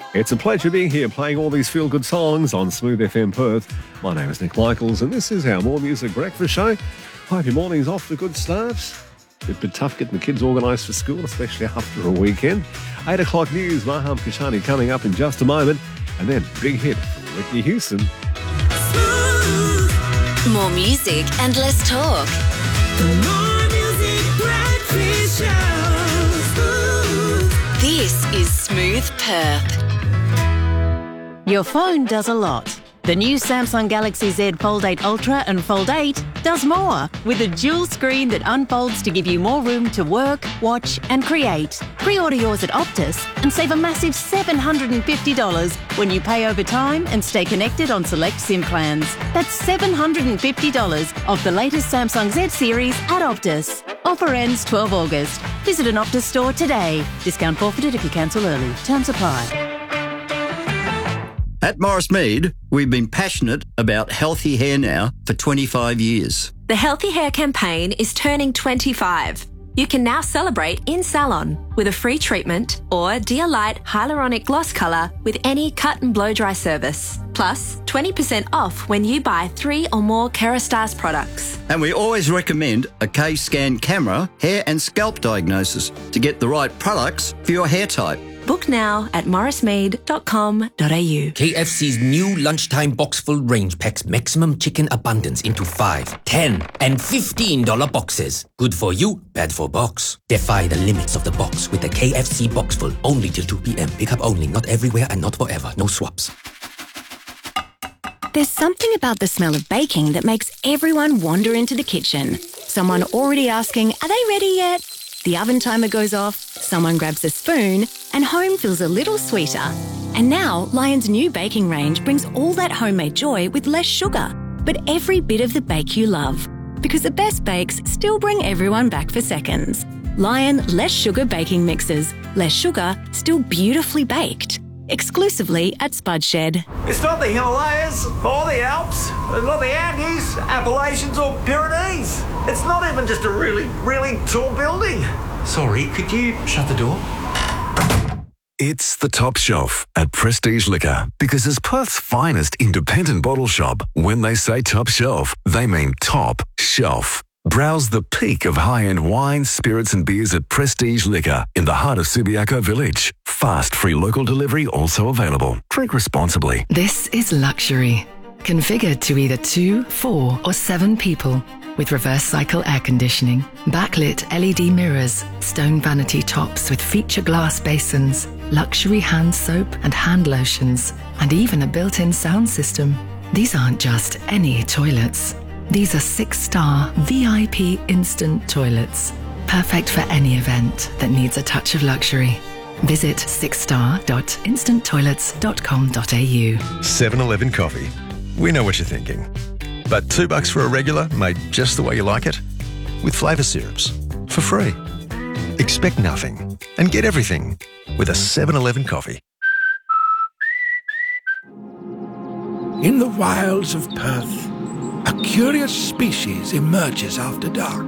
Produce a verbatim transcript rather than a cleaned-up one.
It's a pleasure being here playing all these feel-good songs on Smooth F M Perth. My name is Nick Michaels and this is our More Music Breakfast Show. Hope your morning's off to a good start. A bit tough getting the kids organised for school, especially after a weekend. eight o'clock news, Maham Kashani coming up in just a moment. And then big hit from Ricky Houston. More music and less talk. More Music Breakfast Show. This is Smooth Perth. Your phone does a lot. The new Samsung Galaxy Z Fold eight Ultra and Fold eight does more, with a dual screen that unfolds to give you more room to work, watch and create. Pre-order yours at Optus and save a massive seven hundred fifty dollars when you pay over time and stay connected on select SIM plans. That's seven hundred fifty dollars off the latest Samsung Z series at Optus. Offer ends twelfth of August. Visit an Optus store today. Discount forfeited if you cancel early. Terms apply. At Morris Mead, we've been passionate about healthy hair now for twenty-five years. The Healthy Hair campaign is turning twenty-five. You can now celebrate in salon with a free treatment or Dear Light Hyaluronic Gloss Colour with any cut and blow dry service. Plus, twenty percent off when you buy three or more Kerastase products. And we always recommend a K-Scan camera, hair and scalp diagnosis to get the right products for your hair type. Book now at morris mead dot com dot a u. K F C's new lunchtime box full range packs maximum chicken abundance into five, ten, and fifteen dollar boxes. Good for you, bad for box. Defy the limits of the box with the K F C box full only till two p.m. Pick up only, not everywhere and not forever. No swaps. There's something about the smell of baking that makes everyone wander into the kitchen. Someone already asking, are they ready yet? The oven timer goes off, someone grabs a spoon, and home feels a little sweeter. And now, Lion's new baking range brings all that homemade joy with less sugar, but every bit of the bake you love. Because the best bakes still bring everyone back for seconds. Lion Less Sugar Baking Mixes. Less sugar, still beautifully baked. Exclusively at Spud Shed. It's not the Himalayas or the Alps, it's not the Andes, Appalachians or Pyrenees. It's not even just a really, really tall building. Sorry, could you shut the door? It's the Top Shelf at Prestige Liquor, because as Perth's finest independent bottle shop, when they say top shelf, they mean top shelf. Browse the peak of high-end wines, spirits and beers at Prestige Liquor in the heart of Subiaco Village. Fast, free local delivery also available. Drink responsibly. This is luxury. Configured to either two, four or seven people. With reverse cycle air conditioning, backlit L E D mirrors, stone vanity tops with feature glass basins, luxury hand soap and hand lotions, and even a built-in sound system. These aren't just any toilets. These are six-star V I P instant toilets. Perfect for any event that needs a touch of luxury. Visit six star dot instant toilets dot com dot a u. seven eleven coffee. We know what you're thinking. But two bucks for a regular made just the way you like it? With flavour syrups. For free. Expect nothing and get everything with a seven eleven coffee. In the wilds of Perth, a curious species emerges after dark.